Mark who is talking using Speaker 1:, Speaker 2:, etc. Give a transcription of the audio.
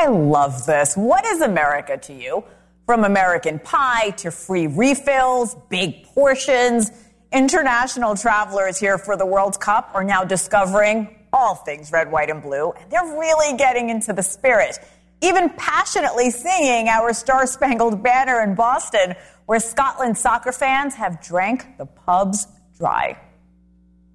Speaker 1: I love this. What is America to you? From American pie to free refills, big portions, international travelers here for the World Cup are now discovering all things red, white, and blue, and they're really getting into the spirit, even passionately singing our Star-Spangled Banner in Boston, where Scotland soccer fans have drank the pubs dry.